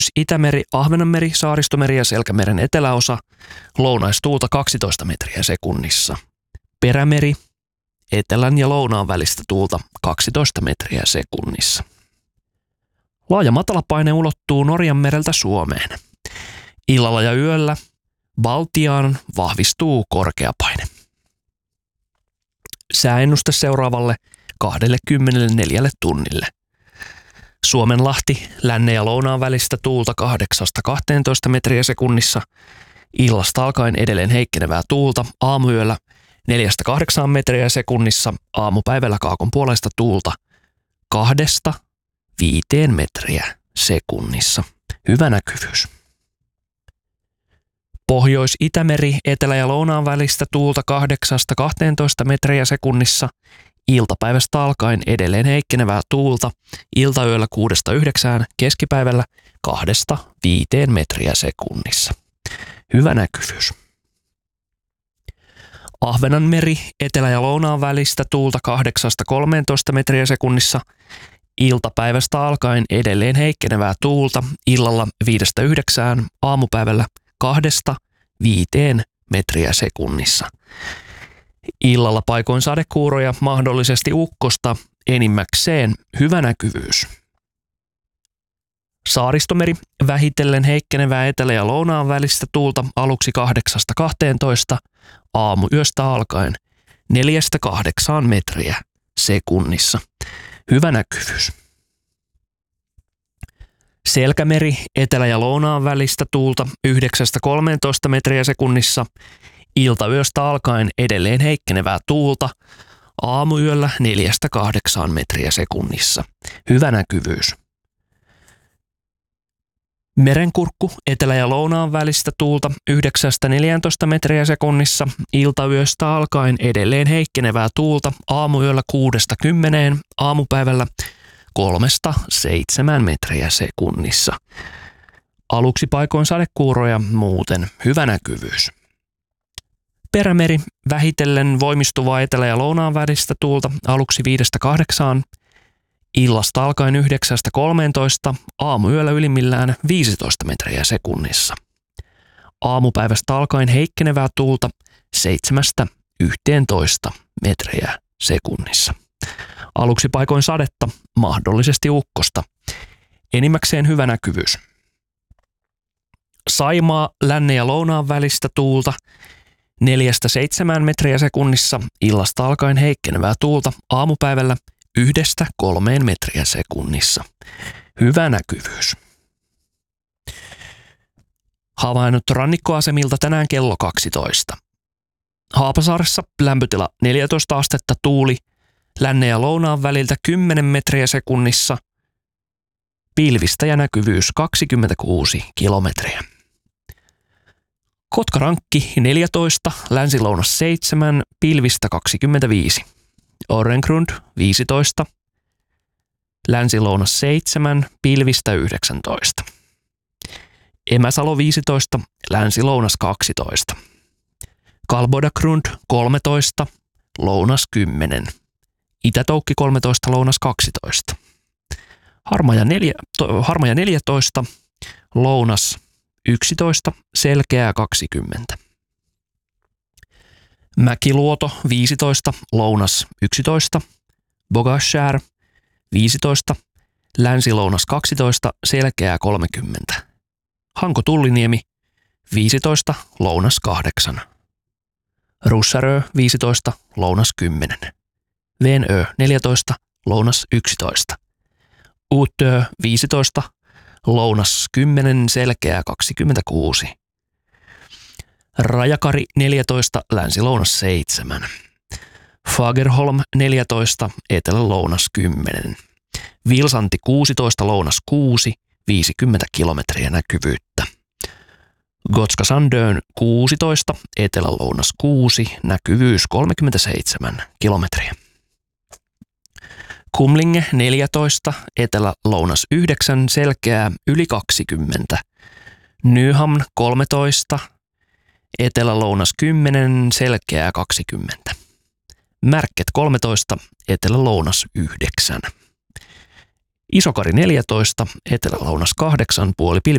Itämeri, Ahvenanmeri, Saaristomeri ja Selkämeren eteläosa, lounaistuulta 12 metriä sekunnissa. Perämeri, etelän ja lounaan välistä tuulta 12 metriä sekunnissa. Laaja matalapaine ulottuu Norjanmereltä Suomeen. Illalla ja yöllä Baltiaan vahvistuu korkeapaine. Sääennuste seuraavalle 24 tunnille. Suomenlahti, lännen ja lounaan välistä tuulta 8-12 metriä sekunnissa. Illasta alkaen edelleen heikkenevää tuulta, aamuyöllä 4-8 metriä sekunnissa, aamupäivällä kaakon puolesta tuulta 2-5 metriä sekunnissa. Hyvä näkyvyys. Pohjois-Itämeri, etelä- ja lounaan välistä tuulta 8-12 metriä sekunnissa. Iltapäivästä alkaen edelleen heikkenevää tuulta, iltayöllä 6-9, keskipäivällä 2-5 metriä sekunnissa. Hyvä näkyvyys. Ahvenanmeri, etelä- ja lounaan välistä tuulta 8-13 metriä sekunnissa. Iltapäivästä alkaen edelleen heikkenevää tuulta, illalla 5-9, aamupäivällä 2-5 metriä sekunnissa. Illalla paikoin sadekuuroja, mahdollisesti ukkosta, enimmäkseen hyvä näkyvyys. Saaristomeri, vähitellen heikkenevää etelä- ja lounaan välistä tuulta aluksi 8-12, aamuyöstä alkaen 4-8 metriä sekunnissa. Hyvä näkyvyys. Selkämeri, etelä- ja lounaan välistä tuulta 9-13 metriä sekunnissa. Iltayöstä alkaen edelleen heikkenevää tuulta, aamuyöllä 4-8 metriä sekunnissa. Hyvä näkyvyys. Merenkurkku, etelä- ja lounaan välistä tuulta 9-14 metriä sekunnissa. Iltayöstä alkaen edelleen heikkenevää tuulta, aamuyöllä 6-10, aamupäivällä 3-7 metriä sekunnissa. Aluksi paikoin sadekuuroja, muuten hyvä näkyvyys. Perämeri, vähitellen voimistuvaa etelä- ja lounaan välistä tuulta aluksi 5-8, illasta alkaen 9-13, aamuyöllä ylimmillään 15 metriä sekunnissa. Aamupäivästä alkaen heikkenevää tuulta 7-11 metriä sekunnissa. Aluksi paikoin sadetta, mahdollisesti ukkosta. Enimmäkseen hyvä näkyvyys. Saimaa, lännen ja lounaan välistä tuulta 4-7 metriä sekunnissa, illasta alkaen heikkenevää tuulta, aamupäivällä 1-3 metriä sekunnissa. Hyvä näkyvyys. Havainnot rannikkoasemilta tänään kello 12. Haapasaaressa lämpötila 14 astetta, tuuli lännen ja lounaan väliltä 10 metriä sekunnissa. Pilvistä ja näkyvyys 26 kilometriä. Kotkarankki 14, länsi-lounas 7, pilvistä 25. Orrengrund 15, länsi-lounas 7, pilvistä 19. Emäsalo 15, länsi-lounas 12. Kalbodagrund 13, lounas 10. Itätoukki 13, lounas 12. Harmaja 14, lounas 11, selkeää 20. Mäkiluoto 15, lounas 11. Bogashär 15, länsi-lounas 12, selkeää 30. Hanko-Tulliniemi 15, lounas 8. Russarö 15, lounas 10. Venö 14, lounas 11. Uutö 15, lounas 10, selkeää 26. Rajakari 14, länsi-lounas 7. Fagerholm 14, etelä-lounas 10. Vilsanti 16, lounas 6, 50 kilometriä näkyvyyttä. Gotska Sandön 16, etelä-lounas 6, näkyvyys 37 kilometriä. Kumlinge 14, etelä-lounas 9, selkeää yli 20. Nyhamn 13, etelä-lounas 10, selkeää 20. Märket 13, etelä-lounas 9. Isokari 14, etelä-lounas 8, puoli pilvistä